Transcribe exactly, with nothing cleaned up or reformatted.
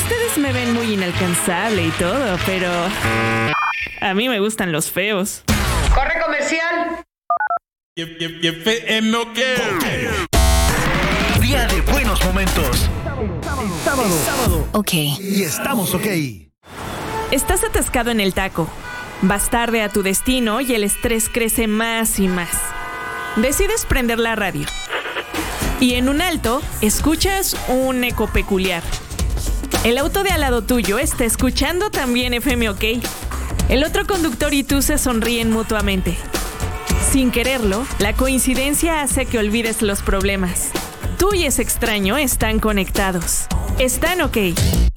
Ustedes me ven muy inalcanzable y todo, pero a mí me gustan los feos. ¡Corre comercial! Día de buenos momentos. Sábado. Sábado. Ok. Y estamos ok. Estás atascado en el taco. Vas tarde a tu destino y el estrés crece más y más. Decides prender la radio. Y en un alto, escuchas un eco peculiar. El auto de al lado tuyo está escuchando también F M OK. El otro conductor y tú se sonríen mutuamente. Sin quererlo, la coincidencia hace que olvides los problemas. Tú y ese extraño están conectados. Están OK.